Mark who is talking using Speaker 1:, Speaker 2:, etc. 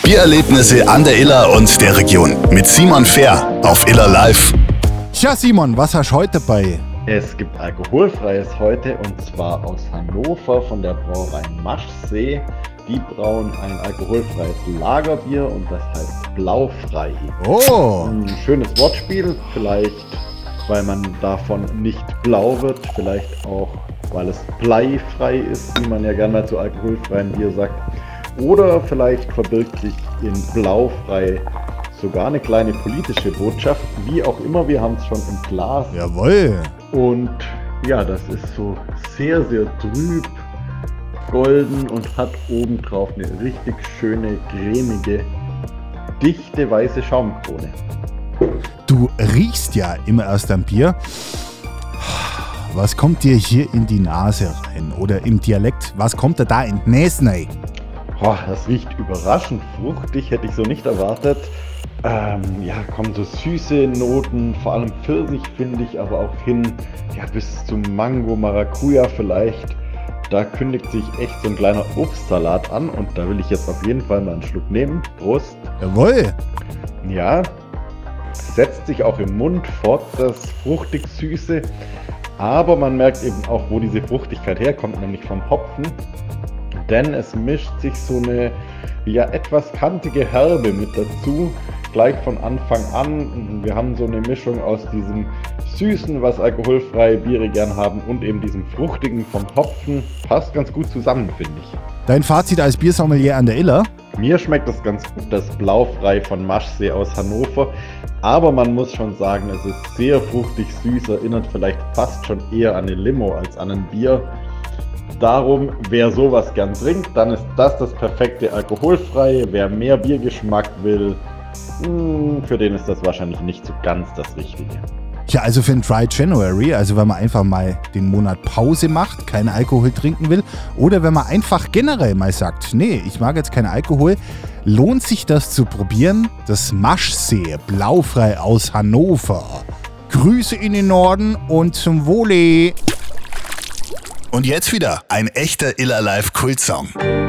Speaker 1: Biererlebnisse an der Iller und der Region mit Simon Fehr auf Iller Live.
Speaker 2: Tja Simon, was hast du heute dabei?
Speaker 3: Es gibt alkoholfreies heute und zwar aus Hannover von der Brauerei Maschsee. Die brauen ein alkoholfreies Lagerbier und das heißt Blaufrei.
Speaker 2: Oh!
Speaker 3: Ein schönes Wortspiel, vielleicht weil man davon nicht blau wird, vielleicht auch weil es bleifrei ist, wie man ja gerne mal zu alkoholfreiem Bier sagt. Oder vielleicht verbirgt sich in Blaufrei sogar eine kleine politische Botschaft. Wie auch immer, wir haben es schon im Glas.
Speaker 2: Jawohl!
Speaker 3: Und ja, das ist so sehr, sehr trüb, golden und hat obendrauf eine richtig schöne, cremige, dichte, weiße Schaumkrone.
Speaker 2: Du riechst ja immer erst am Bier. Was kommt dir hier in die Nase rein? Oder im Dialekt, was kommt dir da in die Näse rein?
Speaker 3: Das riecht überraschend fruchtig, hätte ich so nicht erwartet. Kommen so süße Noten, vor allem Pfirsich finde ich, aber auch hin bis zum Mango, Maracuja vielleicht. Da kündigt sich echt so ein kleiner Obstsalat an und da will ich jetzt auf jeden Fall mal einen Schluck nehmen. Prost!
Speaker 2: Jawohl!
Speaker 3: Ja, setzt sich auch im Mund fort, das fruchtig-süße. Aber man merkt eben auch, wo diese Fruchtigkeit herkommt, nämlich vom Hopfen. Denn es mischt sich so eine etwas kantige Herbe mit dazu, gleich von Anfang an. Wir haben so eine Mischung aus diesem Süßen, was alkoholfreie Biere gern haben, und eben diesem Fruchtigen vom Hopfen. Passt ganz gut zusammen, finde ich.
Speaker 2: Dein Fazit als Biersommelier an der Iller?
Speaker 3: Mir schmeckt das ganz gut, das Blaufrei von Maschsee aus Hannover. Aber man muss schon sagen, es ist sehr fruchtig süß, erinnert vielleicht fast schon eher an eine Limo als an ein Bier. Darum, wer sowas gern trinkt, dann ist das perfekte alkoholfreie. Wer mehr Biergeschmack will, für den ist das wahrscheinlich nicht so ganz das Richtige.
Speaker 2: Ja, also für ein Dry January, also wenn man einfach mal den Monat Pause macht, keinen Alkohol trinken will, oder wenn man einfach generell mal sagt, nee, ich mag jetzt keinen Alkohol, lohnt sich das zu probieren. Das Maschsee Blaufrei aus Hannover. Grüße in den Norden und zum Wohle.
Speaker 1: Und jetzt wieder ein echter Iller Live Kultsong.